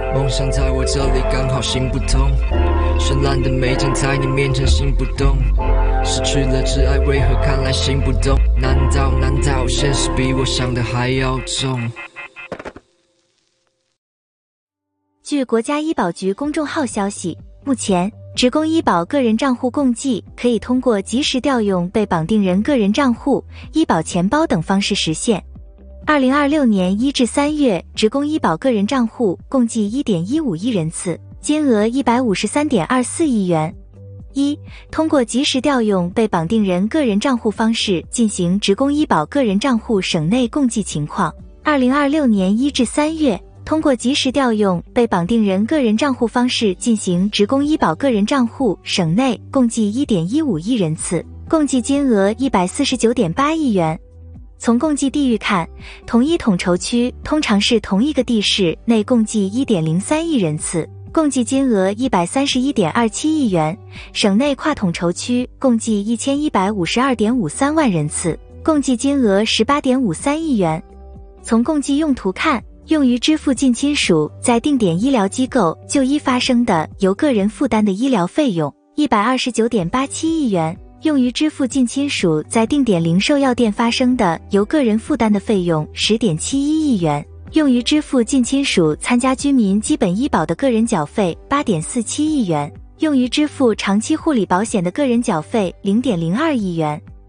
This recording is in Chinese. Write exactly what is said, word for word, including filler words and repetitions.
梦想在我这里刚好行不通，绚烂的美景在你面前行不动，失去了挚爱为何看来行不动？难道难道现实比我想的还要重？ 据国家医保局公众号消息，目前职工医保个人账户共计可以通过及时调用被绑定人个人账户、医保钱包等方式实现。二零二六年一至三月，职工医保个人账户共计 一点一五亿人次，金额 一百五十三点二四亿元。一、通过及时调用被绑定人个人账户方式进行职工医保个人账户省内共计情况。二零二六年一至三月，通过及时调用被绑定人个人账户方式进行职工医保个人账户省内共计 一点一五亿人次，共计金额 一百四十九点八亿元。从共计地域看，同一统筹区通常是同一个地市内共计 一点零三亿人次，共计金额 一百三十一点二七亿元，省内跨统筹区共计 一千一百五十二点五三万人次，共计金额 十八点五三亿元。从共计用途看，用于支付近亲属在定点医疗机构就医发生的由个人负担的医疗费用 一百二十九点八七亿元，用于支付近亲属在定点零售药店发生的由个人负担的费用 十点七一亿元，用于支付近亲属参加居民基本医保的个人缴费 八点四七亿元，用于支付长期护理保险的个人缴费 零点零二亿元。